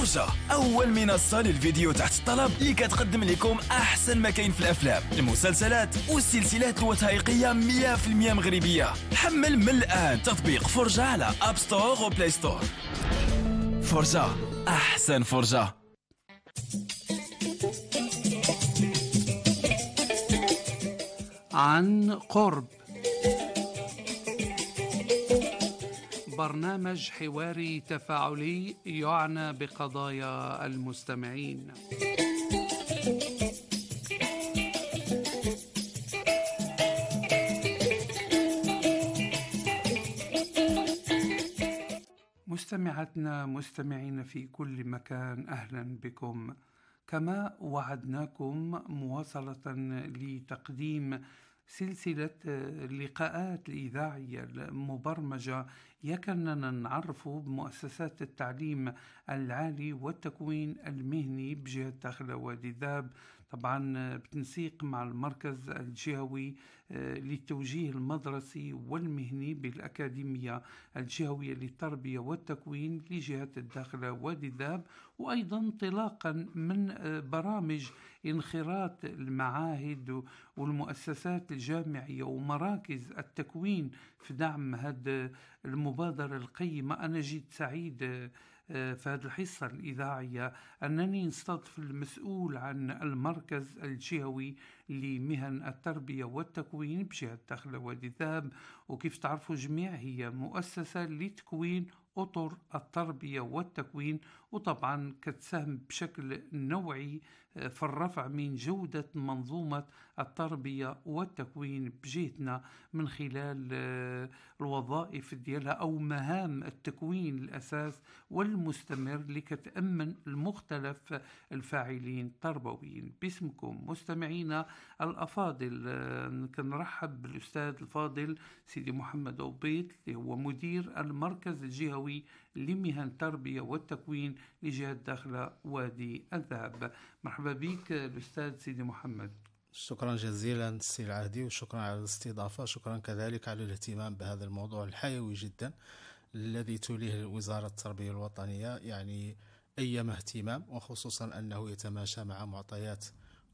فرجة، أول منصة للفيديو تحت الطلب اللي كتقدم لكم أحسن ما كاين في الأفلام، المسلسلات والسلسلات الوثائقية 100% مغربية. حمل من الآن تطبيق فرجة على أب ستور وبلاي ستور. فرجة، أحسن فرجة. عن قرب، برنامج حواري تفاعلي يعنى بقضايا المستمعين. مستمعاتنا مستمعين في كل مكان، أهلا بكم. كما وعدناكم مواصلة لتقديم سلسلة اللقاءات الإذاعية المبرمجة يكننا نعرف بمؤسسات التعليم العالي والتكوين المهني بجهة داخل وادي الذاب، طبعا بتنسيق مع المركز الجهوي للتوجيه المدرسي والمهني بالأكاديمية الجهوية للتربية والتكوين لجهة الداخل وادي الذاب، وأيضا انطلاقا من برامج انخراط المعاهد والمؤسسات الجامعية ومراكز التكوين في دعم هذه المبادرة القيمة. أنا جد سعيد في هذه الحصة الإذاعية أنني نستضيف المسؤول عن المركز الجهوي لمهن التربية والتكوين بجهة داخل وادي الذاب، وكيف تعرفوا جميع هي مؤسسة لتكوين أطر التربية والتكوين، وطبعا كتساهم بشكل نوعي في الرفع من جودة منظومة التربية والتكوين بجهتنا من خلال الوظائف ديالها أو مهام التكوين الأساس والمستمر اللي كتأمن المختلف الفاعلين التربويين. باسمكم مستمعينا الأفاضل كنرحب بالأستاذ الفاضل سيدي محمد أوبيت اللي هو مدير المركز الجهوي لمهن التربية والتكوين لجهة داخل وادي الذاب. مرحبا بك الأستاذ سيدي محمد. شكرا جزيلا سي العهدي، وشكرا على الاستضافة، شكرا كذلك على الاهتمام بهذا الموضوع الحيوي جدا الذي توليه وزارة التربية الوطنية، يعني أيما اهتمام، وخصوصا أنه يتماشى مع معطيات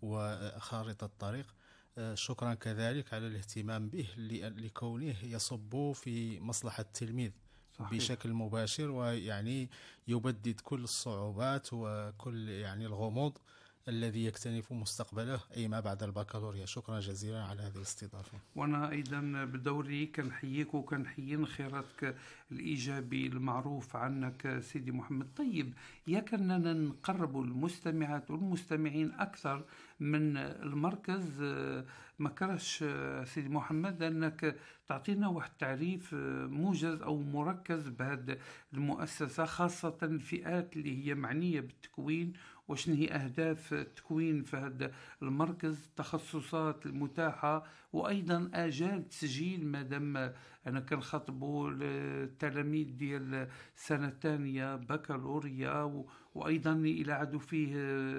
وخارطة الطريق. شكرا كذلك على الاهتمام به لكونه يصب في مصلحة التلميذ صحيح. بشكل مباشر، ويعني يبدد كل الصعوبات وكل يعني الغموض الذي يكتنف مستقبله أي ما بعد البكالوريا. شكرا جزيلا على هذه الاستضافة. وأنا أيضا بدوري كنحييك وكنحيي انخراطك الإيجابي المعروف عنك سيدي محمد. طيب، يكننا نقرب المستمعات والمستمعين أكثر من المركز. ما كرهش سيدي محمد أنك تعطينا واحد تعريف موجز أو مركز بهذه المؤسسة، خاصة الفئات اللي هي معنية بالتكوين، وشنو هي أهداف التكوين في هذا المركز، التخصصات المتاحة، وأيضا آجال تسجيل مادام أنا كنخاطبوا التلاميذ ديال السنة الثانية بكالوريا، وأيضا إلى عدو فيه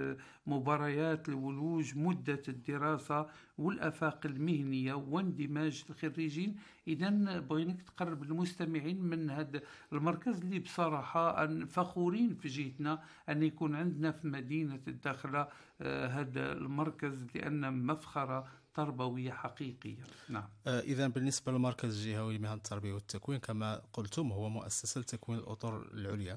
مباريات الولوج، مدة الدراسة والآفاق المهنية واندماج الخريجين. إذن بغيناك تقرب المستمعين من هذا المركز اللي بصراحة فخورين في جهتنا أن يكون عندنا في مدينة الداخلة هذا المركز، لأن مفخرة تربوية حقيقية. نعم. إذن بالنسبة للمركز الجهوي لمهن التربية والتكوين كما قلتم هو مؤسسة لتكوين الأطر العليا،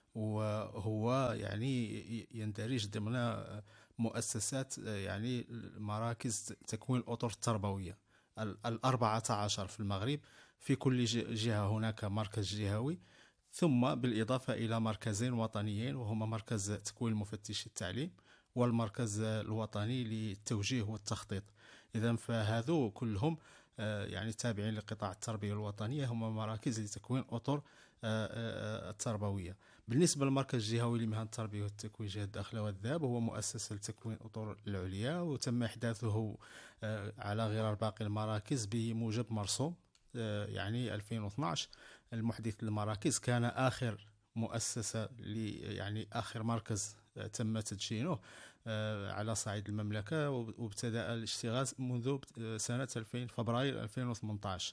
وهو يعني يندرج ضمن مؤسسات يعني مراكز تكوين الأطر التربوية 14 في المغرب. في كل جهة هناك مركز جهوي، ثم بالإضافة إلى مركزين وطنيين، وهما مركز تكوين المفتش التعليم والمركز الوطني للتوجيه والتخطيط. إذن فهذو كلهم يعني تابعين لقطاع التربية الوطنية، هم مراكز لتكوين أطر التربوية. بالنسبة للمركز الجهوي لمهن التربية والتكوين جهة داخل والذاب، هو مؤسسة لتكوين أطر العليا، وتم إحداثه على غرار باقي المراكز بموجب مرسوم يعني 2012. المحدث للمراكز كان آخر مؤسسة يعني آخر مركز تم تدشينه على صعيد المملكة، وابتدأ الاشتغال منذ سنة فبراير 2018.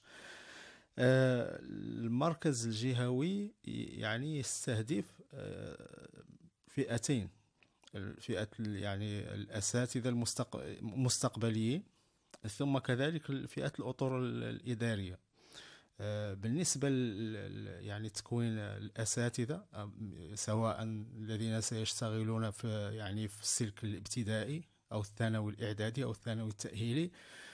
المركز الجهوي يعني يستهدف فئتين، الفئة يعني الأساتذة المستقبليين، ثم كذلك فئة الأطر الإدارية. بالنسبة يعني تكوين الأساتذة، سواء الذين سيشتغلون في السلك الابتدائي أو الثانوي الإعدادي أو الثانوي التأهيلي،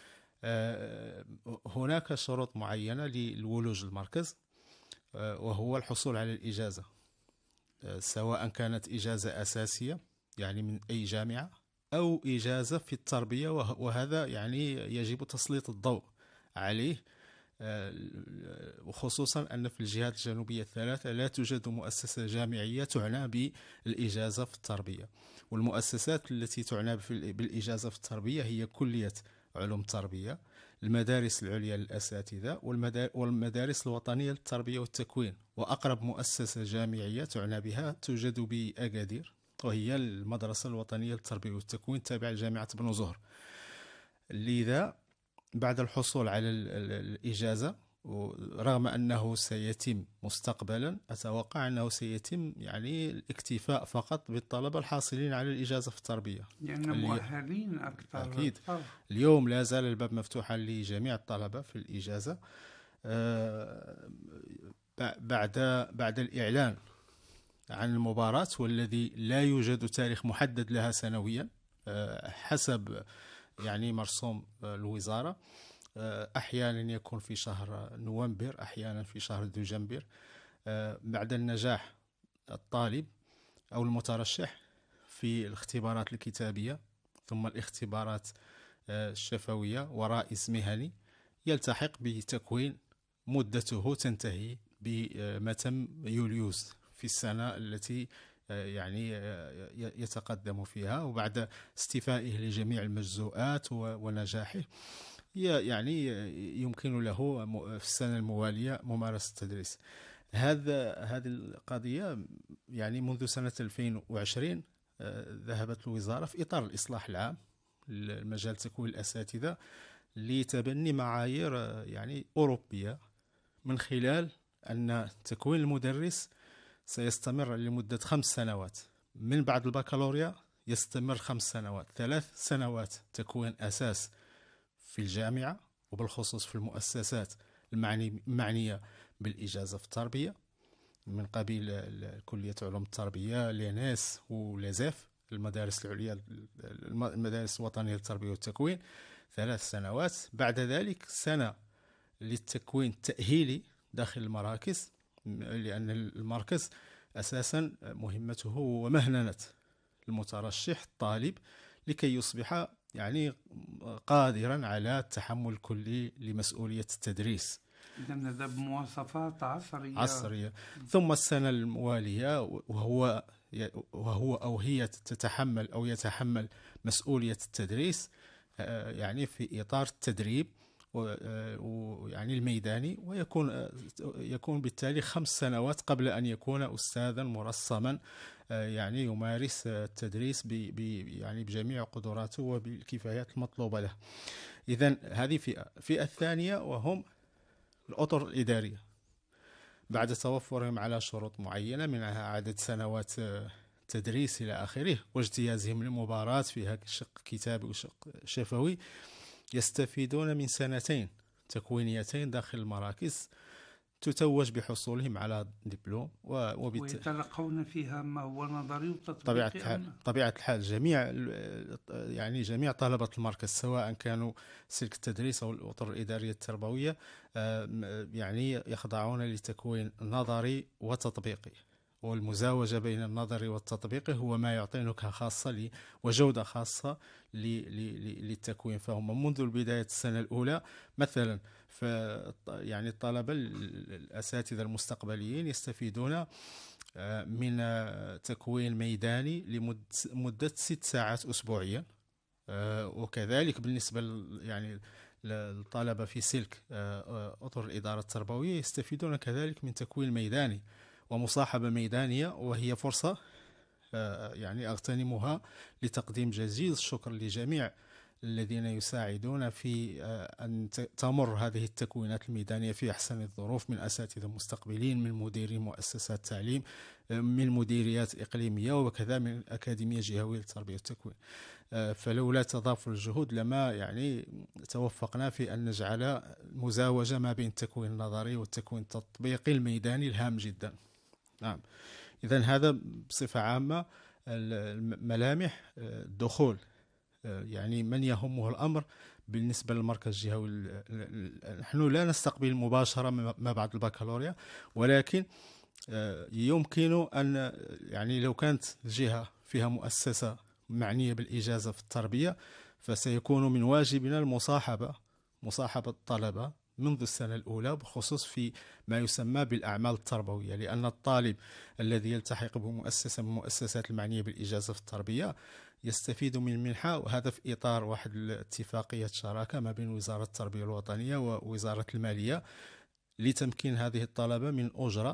هناك شروط معينة للولوج المركز، وهو الحصول على الإجازة، سواء كانت إجازة أساسية يعني من أي جامعة، أو إجازة في التربية، وهذا يعني يجب تسليط الضوء عليه، وخصوصا أن في الجهات الجنوبية الثلاثة لا توجد مؤسسة جامعية تعنى بالإجازة في التربية. والمؤسسات التي تعنى بالإجازة في التربية هي كلية علوم التربية، المدارس العليا للأساتذة، والمدارس الوطنية للتربية والتكوين. وأقرب مؤسسة جامعية تعنى بها توجد بأكادير، وهي المدرسة الوطنية للتربية والتكوين تابعة لجامعة بن زهر. لذا بعد الحصول على الإجازة، رغم أنه سيتم مستقبلا، أتوقع أنه سيتم يعني الاكتفاء فقط بالطلبة الحاصلين على الإجازة في التربية، لأن مؤهلين أكثر. أكيد. اليوم لا زال الباب مفتوحا لجميع الطلبة في الإجازة. بعد الإعلان عن المباراة، والذي لا يوجد تاريخ محدد لها سنويا حسب يعني مرسوم الوزارة، أحيانا يكون في شهر نوفمبر، أحيانا في شهر دجنبر، بعد النجاح الطالب أو المترشح في الاختبارات الكتابية ثم الاختبارات الشفوية ورئيس مهني، يلتحق بتكوين مدته تنتهي بمتم يوليوز في السنة التي يعني يتقدم فيها، وبعد استيفائه لجميع المجزوءات ونجاحه يعني يمكن له في السنة الموالية ممارسة التدريس. هذه القضية يعني منذ سنة 2020 ذهبت الوزارة في إطار الإصلاح العام لمجال تكوين الأساتذة لتبني معايير يعني أوروبية، من خلال أن تكوين المدرس سيستمر لمدة 5 سنوات، من بعد البكالوريا يستمر 5 سنوات، 3 سنوات تكوين أساس في الجامعة، وبالخصوص في المؤسسات المعنية بالإجازة في التربية، من قبيل كلية علوم التربية، ليناس ولازاف، المدارس العليا، المدارس الوطنية للتربية والتكوين، 3 سنوات. بعد ذلك سنة للتكوين التأهيلي داخل المراكز، لأن المركز أساسا مهمته ومهنة المترشح الطالب لكي يصبح يعني قادرا على التحمل الكلي لمسؤولية التدريس. إذن هذا بمواصفات عصرية. ثم السنة الموالية وهو أو هي تتحمل أو يتحمل مسؤولية التدريس، يعني في إطار التدريب ويعني الميداني، ويكون بالتالي 5 سنوات قبل أن يكون أستاذا مرسما، يعني يمارس التدريس يعني بجميع قدراته وبالكفايات المطلوبة له. إذن هذه فئة الثانية، وهم الأطر الإدارية، بعد توفرهم على شروط معينة، منها عدد سنوات تدريس إلى آخره، واجتيازهم للمباراة في هذا الشق كتابي وشق شفوي، يستفيدون من 2 سنين تكوينيتين داخل المراكز تتوج بحصولهم على دبلوم، ويتلقون فيها ما هو نظري وتطبيقي. طبيعة الحال جميع طلبة المركز، سواء كانوا سلك التدريس أو الأطر الإدارية التربوية، يعني يخضعون لتكوين نظري وتطبيقي، والمزاوجة بين النظري والتطبيقي هو ما يعطي نكهة خاصة وجودة خاصة للتكوين. فهم منذ البداية السنة الأولى مثلا، يعني الطلبة الأساتذة المستقبليين يستفيدون من تكوين ميداني لمدة 6 ساعات أسبوعيا، وكذلك بالنسبة يعني الطلبة في سلك أطر الإدارة التربوية يستفيدون كذلك من تكوين ميداني ومصاحبة ميدانية، وهي فرصة يعني أغتنمها لتقديم جزيل الشكر لجميع الذين يساعدون في أن تمر هذه التكوينات الميدانية في أحسن الظروف، من أساتذة مستقبلين، من مديري مؤسسات تعليم، من مديريات إقليمية، وكذا من الأكاديمية الجهوية للتربية والتكوين. فلولا تضافر الجهود لما يعني توفقنا في أن نجعل المزاوجة ما بين التكوين النظري والتكوين التطبيقي الميداني الهام جدا. نعم. إذن هذا بصفة عامة ملامح الدخول، يعني من يهمه الأمر بالنسبة للمركز الجهوي. نحن لا نستقبل مباشرة ما بعد البكالوريا، ولكن يمكن أن يعني لو كانت الجهة فيها مؤسسة معنية بالإجازة في التربية، فسيكون من واجبنا مصاحبة الطلبة منذ السنة الأولى، بخصوص في ما يسمى بالأعمال التربوية، لأن الطالب الذي يلتحق بمؤسسة من المؤسسات المعنية بالإجازة في التربية يستفيد من المنحة، وهذا في إطار واحد اتفاقية شراكة ما بين وزارة التربية الوطنية ووزارة المالية، لتمكين هذه الطلبة من أجرة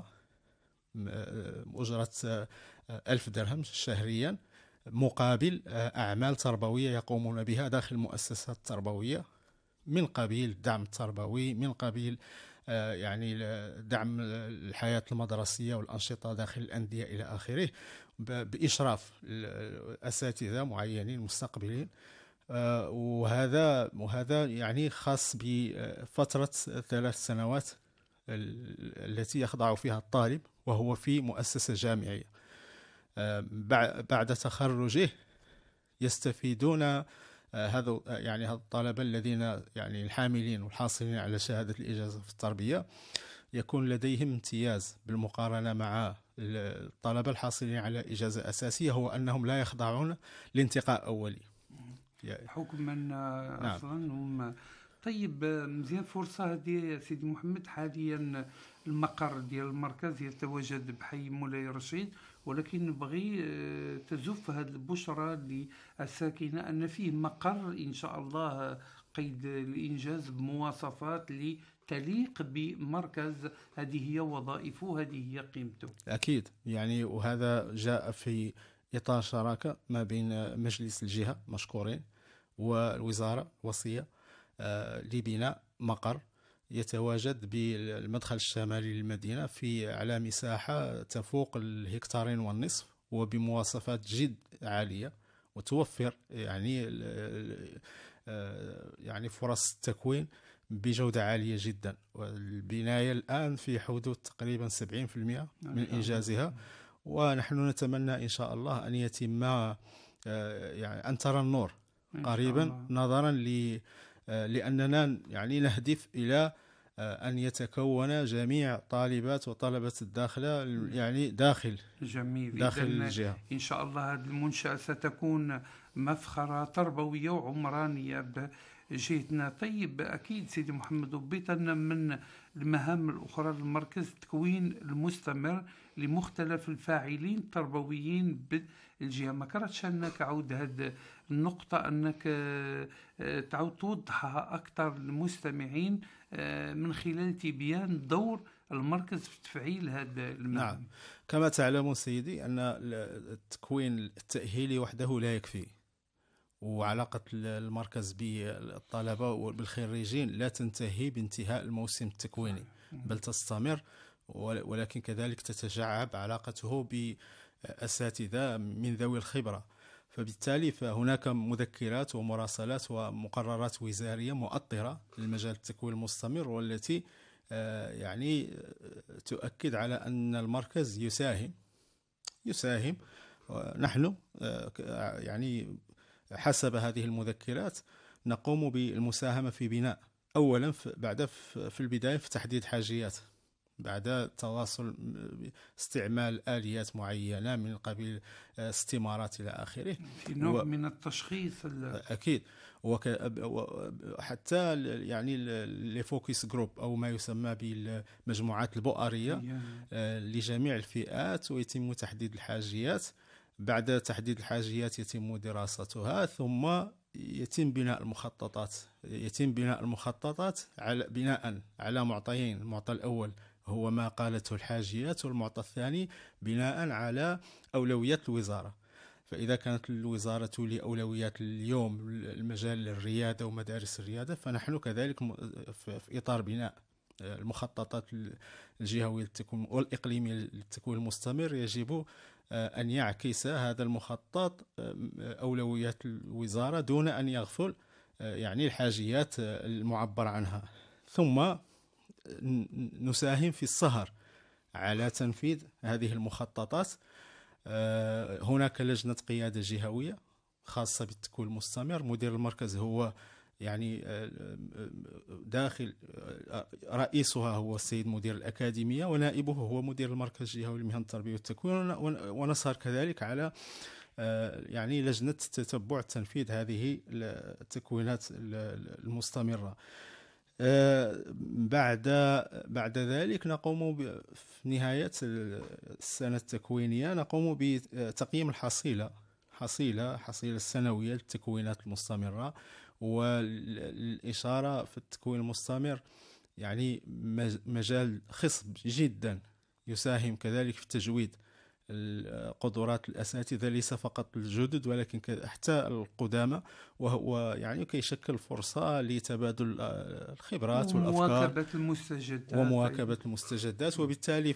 1000 درهم شهريا مقابل أعمال تربوية يقومون بها داخل المؤسسات التربوية، من قبيل الدعم التربوي، من قبيل يعني دعم الحياة المدرسية والأنشطة داخل الأندية إلى آخره، بإشراف أساتذة معينين مستقبلين. وهذا يعني خاص بفترة 3 سنوات التي يخضع فيها الطالب وهو في مؤسسة جامعية. بعد تخرجه يستفيدون هذا الطلبة الذين يعني الحاملين والحاصلين على شهادة الإجازة في التربية، يكون لديهم امتياز بالمقارنة مع الطلبة الحاصلين على إجازة أساسية، هو أنهم لا يخضعون لانتقاء أولي حكما. نعم. أصلا هم طيب مزيان. فرصة هذه سيدي محمد، حاليا المقر ديال المركز يتواجد بحي مولاي رشيد، ولكن نبغي تزف هذه البشرى للساكنة أن فيه مقر إن شاء الله قيد الإنجاز بمواصفات تليق بمركز. هذه هي وظائفه، هذه هي قيمته. أكيد يعني، وهذا جاء في إطار شراكة ما بين مجلس الجهة مشكورين والوزارة وصية لبناء مقر يتواجد بالمدخل الشمالي للمدينة على مساحة تفوق 2.5 هكتار، وبمواصفات جد عالية، وتوفر يعني فرص التكوين بجودة عالية جدا. والبناية الآن في حدود تقريبا 70% من إنجازها، ونحن نتمنى إن شاء الله أن يتم يعني أن ترى النور قريبا، نظرا لأننا يعني نهدف إلى أن يتكون جميع طالبات وطلبة الداخلة يعني داخل الجهة. إن شاء الله هذه المنشأة ستكون مفخرة تربوية وعمرانية بجهتنا. طيب أكيد سيدي محمد، وبطنا من المهام الأخرى للمركز التكوين المستمر لمختلف الفاعلين التربويين بالجهة. ما كرهتش أنك عود هذه النقطة، أنك تعود توضحها أكثر للمستمعين من خلال تبيان دور المركز في تفعيل هذا المهام. نعم، كما تعلمون سيدي أن التكوين التأهيلي وحده لا يكفي، وعلاقة المركز بالطلبة وبالخريجين لا تنتهي بانتهاء الموسم التكويني، بل تستمر، ولكن كذلك تتشعب علاقته بأساتذة من ذوي الخبرة. فبالتالي فهناك مذكرات ومراسلات ومقررات وزارية مؤطرة للمجال التكوين المستمر، والتي يعني تؤكد على أن المركز يساهم. نحن يعني حسب هذه المذكرات نقوم بالمساهمة في بناء، أولا في البداية في تحديد حاجيات، بعد تواصل استعمال آليات معينة من قبيل استمارات إلى آخره، في نوع من التشخيص أكيد. وحتى يعني الفوكس جروب أو ما يسمى بالمجموعات البؤرية لجميع الفئات، ويتم تحديد الحاجيات. بعد تحديد الحاجيات يتم دراستها، ثم يتم بناء المخططات بناء على معطيين. المعطى الأول هو ما قالته الحاجيات، والمعطى الثاني بناء على أولويات الوزارة. فإذا كانت الوزارة تولي أولويات اليوم المجال الريادة ومدارس الريادة، فنحن كذلك في إطار بناء المخططات الجهوية للتكوين والإقليمية للتكوين المستمر، يجب أن يعكس هذا المخطط أولويات الوزارة دون أن يغفل يعني الحاجيات المعبر عنها. ثم نساهم في السهر على تنفيذ هذه المخططات. هناك لجنة قيادة جهوية خاصة بالتكوين المستمر، مدير المركز هو يعني داخل رئيسها هو السيد مدير الأكاديمية، ونائبه هو مدير المركز الجهوي لمهن التربية والتكوين. ونسهر كذلك على يعني لجنة تتبع تنفيذ هذه التكوينات المستمرة. بعد ذلك نقوم في نهاية السنة التكوينية نقوم بتقييم حصيلة السنوية للتكوينات المستمرة. والإشارة في التكوين المستمر يعني مجال خصب جدا يساهم كذلك في تجويد القدرات الأساتذة، ليس فقط الجدد ولكن حتى القدامى، وهو يعني كيشكل فرصة لتبادل الخبرات والأفكار ومواكبة المستجدات. وبالتالي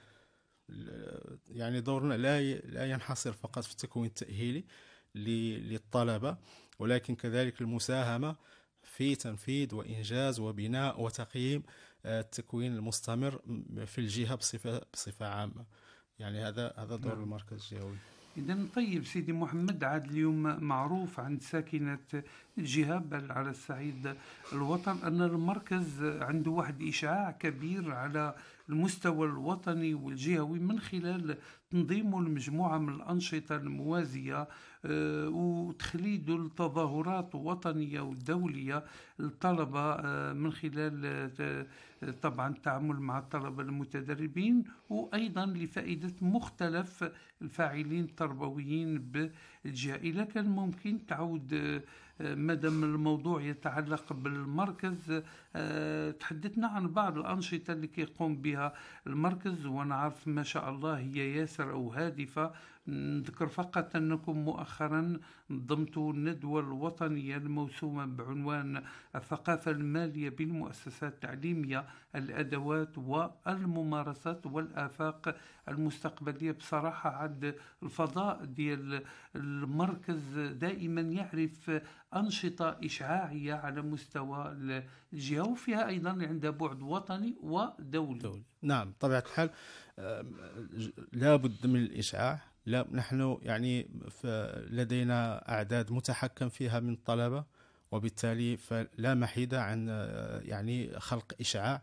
يعني دورنا لا ينحصر فقط في التكوين التأهيلي للطلبة، ولكن كذلك المساهمة في تنفيذ وإنجاز وبناء وتقييم التكوين المستمر في الجهة بصفة عامة. يعني هذا دور المركز الجهوي. إذن طيب سيدي محمد، عاد اليوم معروف عند ساكنة الجهة بل على الصعيد الوطن أن المركز عنده واحد إشعاع كبير على المستوى الوطني والجهوي من خلال تنظيمه المجموعة من الأنشطة الموازية وتخليد التظاهرات وطنية ودولية للطلبة من خلال طبعا التعامل مع الطلبة المتدربين، وأيضا لفائدة مختلف الفاعلين التربويين بالجهة. إذا كان ممكن تعود مادام الموضوع يتعلق بالمركز تحدثنا عن بعض الأنشطة اللي يقوم بها المركز، ونعرف ما شاء الله هي ياسر أو هادفة. نذكر فقط أنكم مؤخرا نظمتوا الندوة الوطنية الموسومة بعنوان الثقافة المالية بالمؤسسات التعليمية، الأدوات والممارسات والآفاق المستقبلية. بصراحة عد الفضاء ديال المركز دائما يعرف أنشطة إشعاعية على مستوى الجهة، وفيها أيضا عندها بعد وطني ودولي. نعم، طبيعة الحال لا بد من الإشعاع. لا، نحن يعني لدينا أعداد متحكم فيها من الطلبة، وبالتالي فلا محيدة عن يعني خلق إشعاع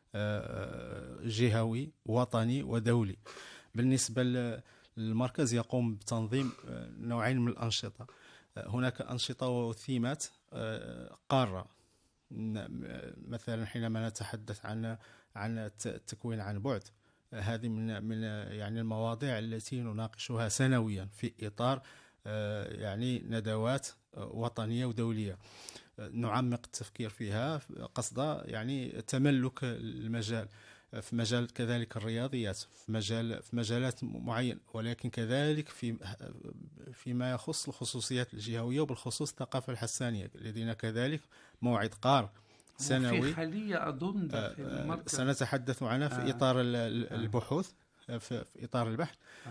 جهوي وطني ودولي. بالنسبة للمركز يقوم بتنظيم نوعين من الأنشطة. هناك أنشطة وثيمات قارة، مثلا حينما نتحدث عن التكوين عن بعد، هذه من يعني المواضيع التي نناقشها سنويا في إطار يعني ندوات وطنية ودولية، نعمق التفكير فيها قصد يعني تملك المجال. في مجال كذلك الرياضيات، في مجالات معينة، ولكن كذلك فيما يخص الخصوصيات الجهوية وبالخصوص الثقافة الحسانية. لدينا كذلك موعد قار سنوي في خلية أظن سنتحدث عنها في إطار البحوث، في إطار البحث،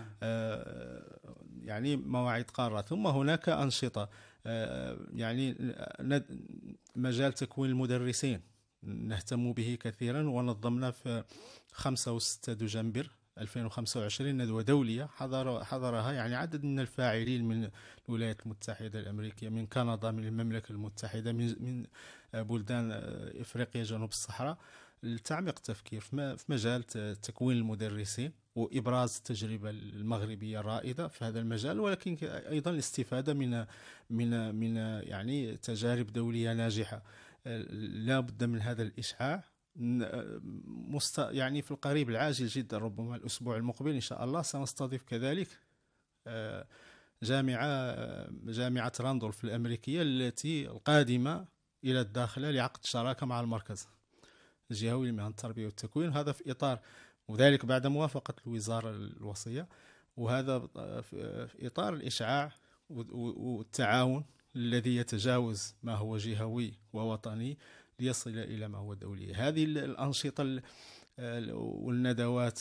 يعني مواعيد قارة. ثم هناك أنشطة يعني مجال تكوين المدرسين نهتم به كثيرا، ونظمنا في 5 و6 دجنبر 2025 ندوة دولية حضرها يعني عدد من الفاعلين من الولايات المتحدة الأمريكية، من كندا، من المملكة المتحدة، من بلدان إفريقيا جنوب الصحراء، لتعميق التفكير في مجال تكوين المدرسين وإبراز التجربة المغربية الرائدة في هذا المجال، ولكن أيضا الاستفادة من يعني تجارب دولية ناجحة. لا بد من هذا الإشعاع. يعني في القريب العاجل جدا، ربما الأسبوع المقبل إن شاء الله، سنستضيف كذلك جامعة راندولف الأمريكية التي القادمة إلى الداخلة لعقد شراكة مع المركز الجهوي لمهن التربية والتكوين. هذا في إطار، وذلك بعد موافقة الوزارة الوصية، وهذا في إطار الإشعاع والتعاون الذي يتجاوز ما هو جهوي ووطني ليصل إلى ما هو دولي. هذه الأنشطة والندوات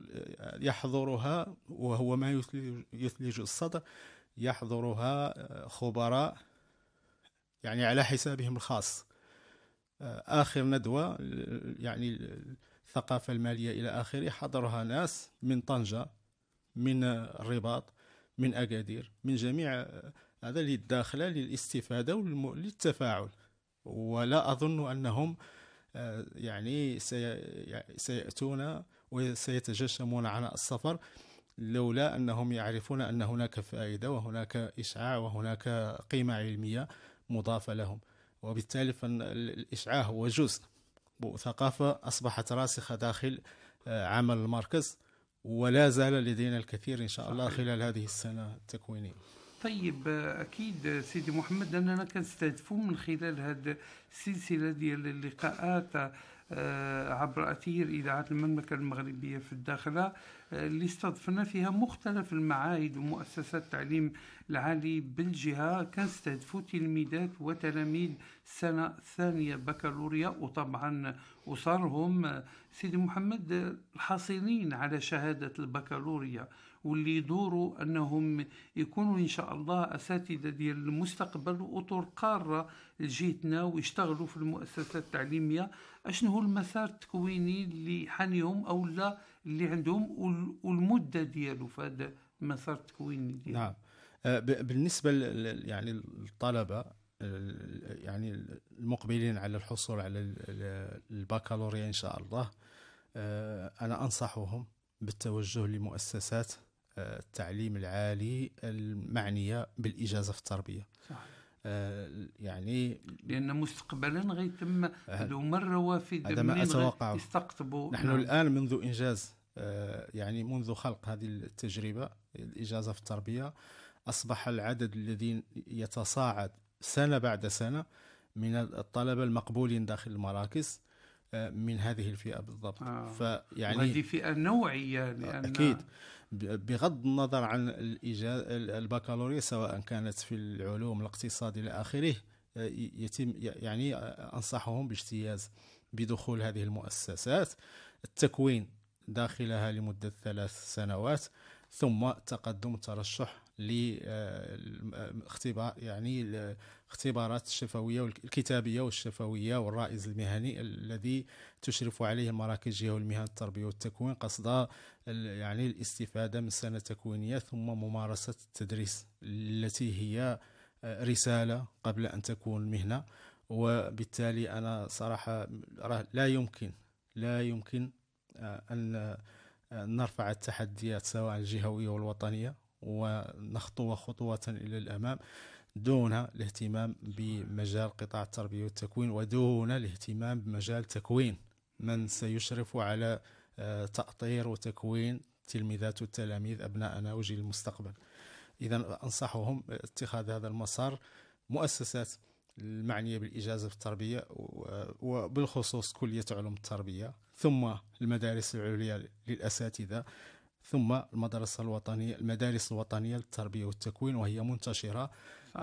يحضرها، وهو ما يثلج الصدر، يحضرها خبراء يعني على حسابهم الخاص. آخر ندوة يعني الثقافة المالية إلى آخره حضرها ناس من طنجة، من الرباط، من أكادير، من جميع هذا للداخلة للاستفادة وللتفاعل. ولا أظن أنهم يعني سيأتون وسيتجشمون على السفر لولا أنهم يعرفون أن هناك فائدة وهناك إشعاع وهناك قيمة علمية مضافة لهم. وبالتالي فالإشعاع هو جزء ثقافة أصبحت راسخة داخل عمل المركز، ولا زال لدينا الكثير إن شاء الله خلال هذه السنة التكوينية. طيب أكيد سيدي محمد أننا كنستهدفوا من خلال هذه السلسلة ديال اللقاءات عبر أثير إذاعة المملكة المغربية في الداخلة اللي استضفنا فيها مختلف المعاهد ومؤسسات التعليم العالي بالجهة، كنستهدفوا تلميذات وتلاميذ السنة الثانية بكالوريا وطبعا أسرهم سيدي محمد الحاصلين على شهادة البكالوريا، واللي يدوروا أنهم يكونوا إن شاء الله أساتذة ديال المستقبل وأطر قارة لجهتنا ويشتغلوا في المؤسسات التعليمية. أشنو هو المسار التكويني اللي حانيهم أو لا اللي عندهم والمدة ديالو في هذا المسار التكويني ديالو؟ نعم، بالنسبة يعني الطلبة يعني المقبلين على الحصول على البكالوريا إن شاء الله، أنا أنصحهم بالتوجه لمؤسسات التعليم العالي المعنية بالإجازة في التربية. صحيح. يعني لأن مستقبلا غيتم دوما الروافد هذا ما أتوقع يستقطبوا. نحن الآن منذ إنجاز يعني منذ خلق هذه التجربة الإجازة في التربية أصبح العدد الذين يتصاعد سنة بعد سنة من الطلبة المقبولين داخل المراكز من هذه الفئة بالضبط. فيعني وهذه فئة نوعية لأن أكيد بغض النظر عن البكالوريا سواء كانت في العلوم الاقتصاد إلى آخره، يتم يعني أنصحهم باجتياز بدخول هذه المؤسسات، التكوين داخلها لمدة 3 سنوات، ثم تقدم الترشح لاختبار يعني الاختبارات الشفوية والكتابية والشفوية والرائز المهني الذي تشرف عليه المراكز الجهوية للمهن التربية والتكوين، قصد يعني الاستفادة من سنة تكوينية ثم ممارسة التدريس التي هي رسالة قبل أن تكون مهنة. وبالتالي أنا صراحة لا يمكن أن نرفع التحديات سواء الجهوية والوطنية ونخطو خطوة إلى الأمام دون الاهتمام بمجال قطاع التربية والتكوين ودون الاهتمام بمجال تكوين من سيشرف على تأطير وتكوين تلميذات والتلاميذ أبناءنا وجيل المستقبل. إذن أنصحهم اتخاذ هذا المسار، مؤسسات المعنية بالإجازة في التربية وبالخصوص كلية علوم التربية، ثم المدارس العليا للأساتذة، ثم المدارس الوطنية للتربية والتكوين وهي منتشرة.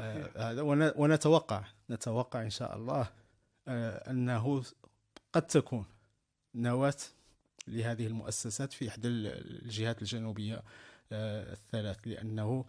ونتوقع إن شاء الله أنه قد تكون نواة لهذه المؤسسات في إحدى الجهات الجنوبية الثلاث، لأنه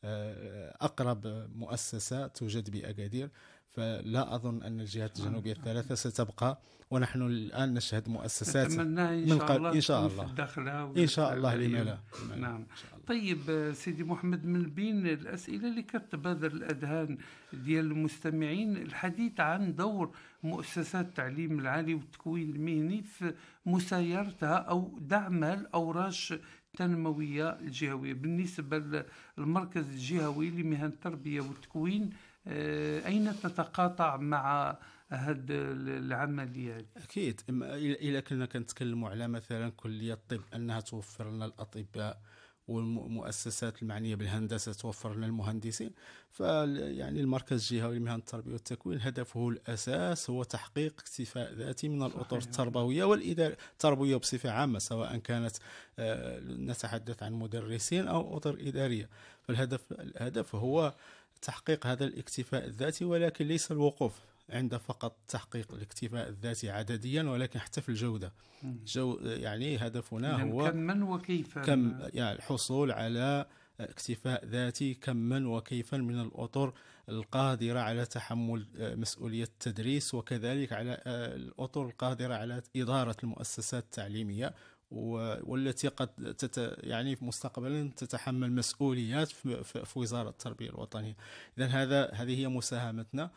أقرب مؤسسة توجد بأكادير، فلا أظن أن الجهات الجنوبية الثلاثة ستبقى. ونحن الآن نشهد مؤسسات إن شاء الله إن شاء الله لما لا. نعم. طيب سيدي محمد، من بين الأسئلة اللي كتبادر الأذهان ديال المستمعين الحديث عن دور مؤسسات التعليم العالي والتكوين المهني في مسايرتها أو دعمها الأوراش التنموية الجهوية. بالنسبة للمركز الجهوي لمهن التربية والتكوين، أين تتقاطع مع هذه العملية؟ أكيد إذا كنا كنتكلموا على مثلا كلية الطب أنها توفر لنا الأطباء والمؤسسات المعنية بالهندسة توفر لنا المهندسين. فيعني المركز الجهوي لمهن التربية والتكوين هدفه الأساس هو تحقيق اكتفاء ذاتي من الأطر التربوية والإدارية، التربوية بصفة عامة، سواء كانت نتحدث عن مدرسين أو أطر إدارية. الهدف هو تحقيق هذا الاكتفاء الذاتي، ولكن ليس الوقوف عند فقط تحقيق الاكتفاء الذاتي عدديا، ولكن حتى في الجودة. يعني هدفنا هو كما وكيفا، يعني الحصول على اكتفاء ذاتي كما وكيفا من الأطر القادرة على تحمل مسؤولية التدريس، وكذلك على الأطر القادرة على إدارة المؤسسات التعليمية، والتي قد يعني مستقبلا تتحمل مسؤوليات في وزارة التربية الوطنية. إذن هذه هي مساهمتنا.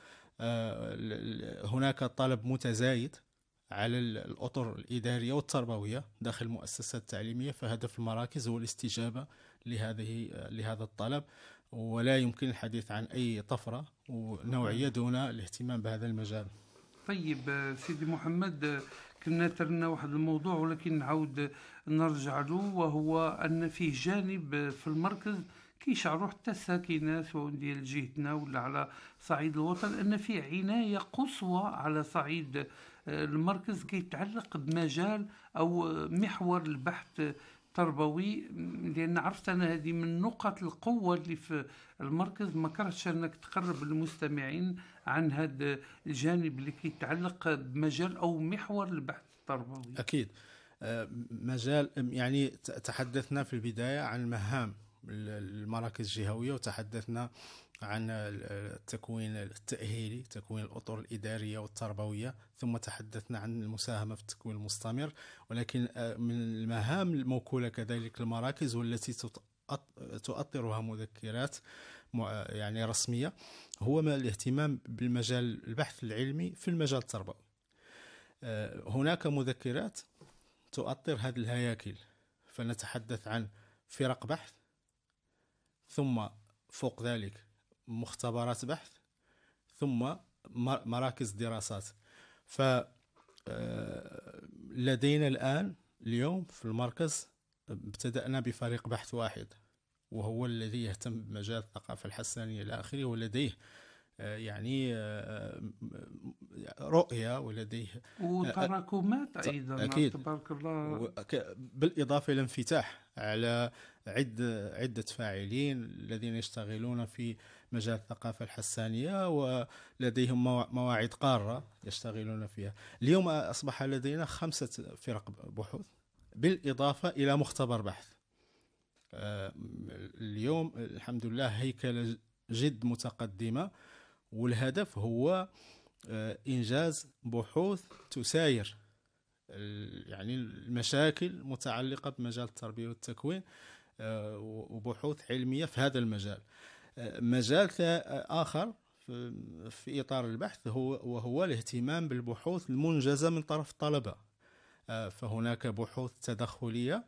هناك طلب متزايد على الأطر الإدارية والتربوية داخل المؤسسات التعليمية، فهدف المراكز هو الاستجابة لهذا الطلب، ولا يمكن الحديث عن أي طفرة ونوعية دون الاهتمام بهذا المجال. طيب سيدي محمد، كنا ترنا واحد الموضوع ولكن نعاود نرجع له، وهو أن فيه جانب في المركز كيشعروا حتى الساكنة سواء ديال جهتنا ولا على صعيد الوطن أن فيه عناية قصوى على صعيد المركز كيتعلق بمجال أو محور البحث التربوي. لأن عرفت أنا هذه من نقط القوة اللي في المركز، ما كرهتش أنك تقرب المستمعين عن هذا الجانب اللي كيتعلق بمجال أو محور البحث التربوي. أكيد. مجال، يعني تحدثنا في البداية عن مهام المراكز الجهوية، وتحدثنا عن التكوين التأهيلي، تكوين الأطر الإدارية والتربوية، ثم تحدثنا عن المساهمة في التكوين المستمر. ولكن من المهام الموكولة كذلك المراكز والتي تؤطرها مذكرات يعني رسمية هو الاهتمام بالمجال البحث العلمي في المجال التربوي. هناك مذكرات تؤطر هذه الهياكل، فنتحدث عن فرق بحث، ثم فوق ذلك مختبرات بحث، ثم مراكز دراسات. فلدينا الآن اليوم في المركز ابتدأنا بفريق بحث واحد، وهو الذي يهتم بمجال الثقافة الحسانية إلى آخره، ولديه يعني رؤية ولديه وتراكمات أيضا. أكيد. تبارك الله. بالإضافة إلى انفتاح على عدة فاعلين الذين يشتغلون في مجال الثقافة الحسانية، ولديهم مواعيد قارة يشتغلون فيها. اليوم أصبح لدينا 5 فرق بحوث بالإضافة إلى مختبر بحث. اليوم الحمد لله هيكلة جد متقدمة، والهدف هو إنجاز بحوث تساير يعني المشاكل المتعلقة بمجال التربية والتكوين، وبحوث علمية في هذا المجال. مجال آخر في إطار البحث وهو الاهتمام بالبحوث المنجزة من طرف الطلبة. فهناك بحوث تدخلية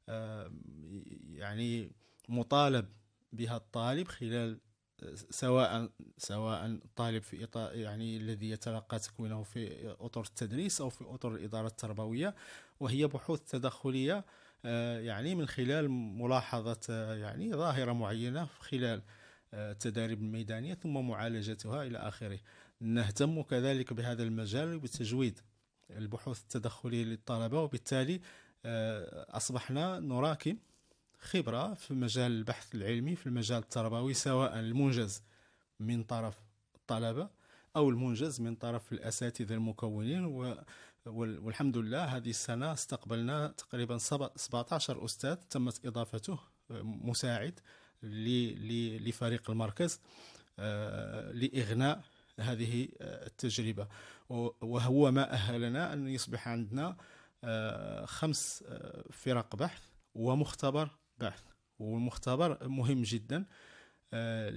يعني مطالب بها الطالب خلال سواء الطالب في إطار يعني الذي يتلقى تكوينه في أطر التدريس أو في أطر الإدارة التربوية، وهي بحوث تدخلية يعني من خلال ملاحظة يعني ظاهرة معينة خلال التدريب الميدانية ثم معالجتها إلى آخره. نهتم كذلك بهذا المجال وبتجويد البحوث التدخلية للطلبة، وبالتالي أصبحنا نراكم خبرة في مجال البحث العلمي في المجال التربوي، سواء المنجز من طرف الطلبة أو المنجز من طرف الأساتذة المكونين. والحمد لله هذه السنة استقبلنا تقريبا 17 أستاذ تمت إضافته مساعد لفريق المركز لإغناء هذه التجربة، وهو ما أهلنا أن يصبح عندنا 5 فرق بحث ومختبر بحث. والمختبر مهم جدا